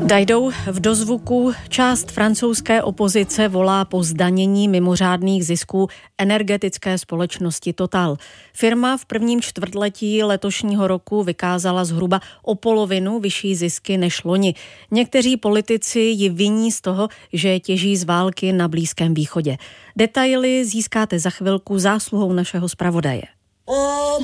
Dajdou v dozvuku část francouzské opozice volá po zdanění mimořádných zisků energetické společnosti Total. Firma v prvním čtvrtletí letošního roku vykázala zhruba o polovinu vyšší zisky než loni. Někteří politici ji viní z toho, že těží z války na Blízkém východě. Detaily získáte za chvilku zásluhou našeho zpravodaje.